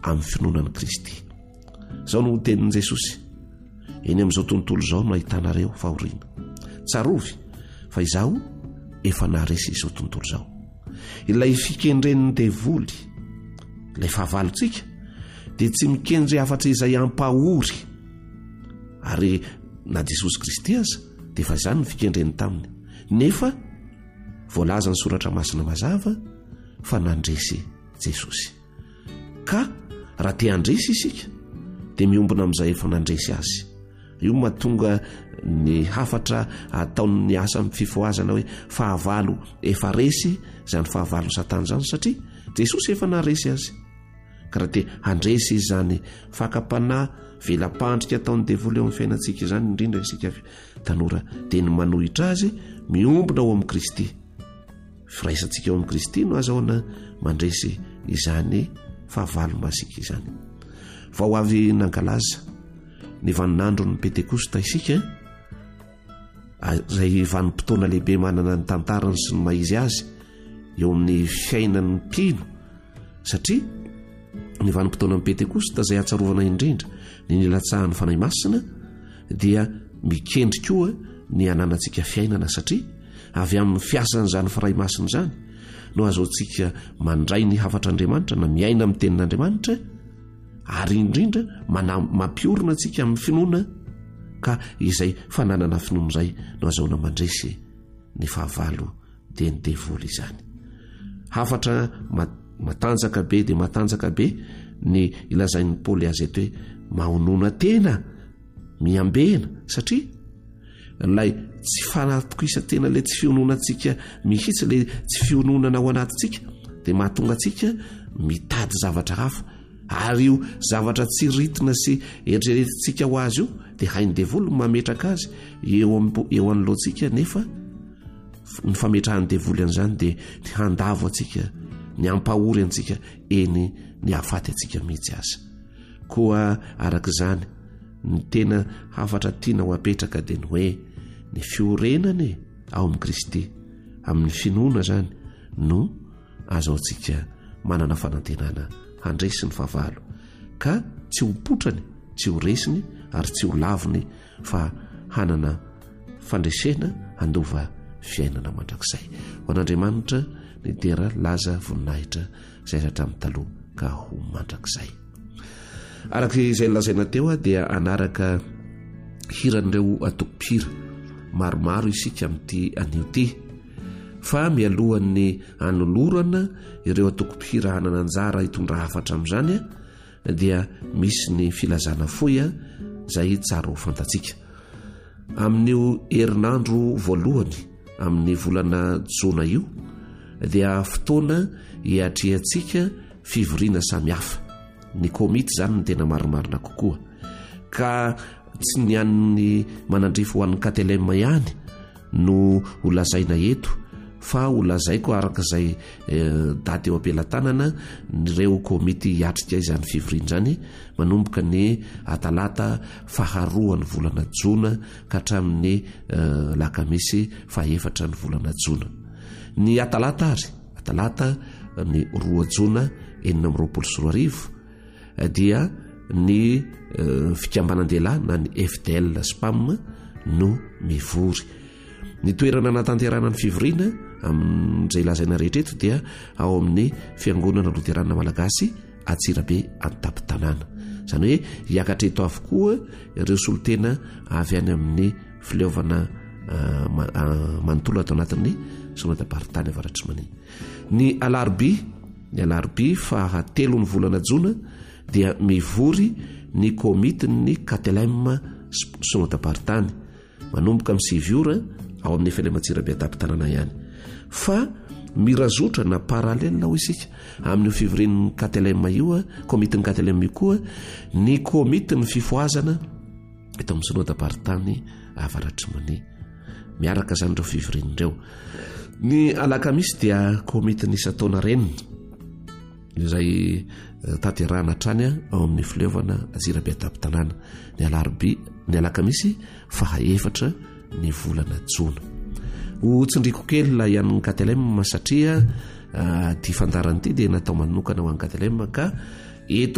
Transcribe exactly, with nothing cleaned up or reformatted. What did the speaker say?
amin'ny finoanan'i Kristy. Zao no tenin'i Jesosy eny amin'izao tontolo izao no ahitanareo fahoriana. Tsarovy fa izaho efa naharesy izao tontolo izao. Ilay fikendren'ny devoly, ilay fahavalontsika dia tsy mikendre afatra izay ampahory, ary na Jesosy Kristy aza dia efa izany ny fikendreny taminy. Nefa voalaza ny soratra masina mazava fa nandresy Jesosy. Ka raha te handresy isika dia miombona amin'izay efa nandresy azy. Io mahatonga ny hafatra ataon'ny asa amin'ny fifoazana hoe fahavalo efa resy, izany fahavalo Satana izany, satria Jesosy efa naresy azy. Ka raha te handresy izany fakapanahy velam-pandrika ataon'ny devoly eo amin'ny fiainantsika izany, indrindra isika tanora, dia ny manohitra azy miombona ao amin'ny Kristy. Firaisantsika eo amin'ny Kristy no azahoana mandresy izany fahavalo masika izany. Vao avy nankalaza ny vaninandron'ny Pentekosta isika, izay vanim-potoana lehibe manana ny tantarany sy ny maizy azy eo amin'ny fiainan'ny mpino, satria ny vanim-potoanan'ny Pentekosta izay atsarovana indrindra ny nilatsahan'ny fanahy masina dia mikendry koa ny ananantsika fiainana, satria avy amin'ny fiasan'izany faray masina izany no azahoantsika mandray ny hafatr'Andriamanitra na miaina amin'ny tenin'Andriamanitra, ary indrindra mampiorina antsika amin'ny finoana, ka izay fananana finoana izay no azahoana mandresy ny fahavalo dia ny devoly izany. Hafatra matanjaka be dia matanjaka be ny ilazain'ny Paoly azy eto hoe mahonona tena miambena, satria ilay tsy fanatokisa-tena ilay tsy fiononantsika mihitsy, ilay tsy fiononana ao anatintsika dia mahatonga antsika mitady zavatra hafa, ary io zavatra tsy ritina sy eritreretintsika ho azy io dia hain'ny devoly mametraka azy eo eo anoloantsika. Nefa ny fametrahan'ny devoly an'izany dia ny handavo antsika, ny ampahory antsika eny ny hafaty antsika mihitsy aza. Koa arak'izany ny tena hafatra tiana ho apetraka dia ny hoe ny fiorenany ao amin'ny Kristy, amin'ny finoana zany no azahoantsika manana fanantenana handresy ny fahavalo, ka tsy ho potrany, tsy ho resiny, ary tsy ho laviny, fa hanana fandresena handova fiainana mandrakizay. Ho an'Andriamanitra ny tera laza voninahitra izay hatramin'ny taloha ka ho mandrakizay. Araka izay lazaina teo dia anaraka hiran'ireo atoko-pihira maromaro isika amin'ity anio ity, fa mialohan'ny anolorana ireo atoko-pihira hanana anjara hitondra hafatra amin'izany dia misy ny filazana foy izay tsara ho fantatsika. Amin'io herinandro voalohany amin'ny volana Jona io dia fotoana hiatrehantsika fivoriana samihafa. Ny komity zany ny tena marimarina kokoa, ka tsy ny an'ny manandrifo ho an'ny Katelema ihany no ho lazaina eto, fa ho lazaiko arak'izay eh, daty eo am-pelantanana nireo komity hiatrika izany fivoriana izany manomboka ny atalata faharoa ny volana Jona ka hatramin'ny eh, lakamisy fahaefatra ny volana Jona. Ny atalata ary atalata ny roa Jona enina amby roapolo sy roa arivo dia ny uh, fikambanandehilahy na ny F D L Spam no mivory. Ny toerana natanterana ny fivoriana amin'izay lazaina rehetra eto dia ao amin'ny fiangonana Loterana Malagasy Atsirabe Antapy-Tanàna. Izany hoe hiakatra eto avokoa ireo solotena avy any amin'ny fileovana uh, ma, uh, manontolo ato anatin'ny sonadabaritany avaratry mani. Ny alarby ny alarby fahatelo ny volana Jona dia mivory ny komitiny Katelema sonadabaritany manomboka amin'ny sivy ora ao amin'ny Fialematsirabe Antapy-Tanàna ihany. Fa mirazotra na paralelina ho isika amin'ny fivorian'ny Katelema io, komitiny Katelema io koa ny komitiny fifoazana eto amin'ny sonadabaritany avaratry mani. Miaraka zany ireo fivorian'ireo. Ny alakamisy dia komitiny isataona renina izay tanterahana hatrany ao amin'ny fileovana Atsirabe Antapy-Tanàna. Ny alarby ny alakamisy fahaefatra ny volana Jona. Ho tsindriko kely la ian'ny Katelema satria uh, ty fandarany ity dia natao manokana ho an'ny Katelema, ka eto